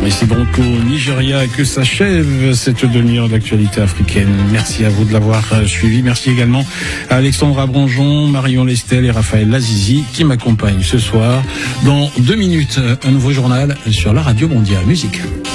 Et c'est donc au Nigeria que s'achève cette demi-heure d'actualité africaine. Merci à vous de l'avoir suivi. Merci également à Alexandra Branjon, Marion Lestel et Raphaël Lazizi qui m'accompagnent ce soir. Dans 2 minutes, un nouveau journal sur la Radio Mondiale Musique.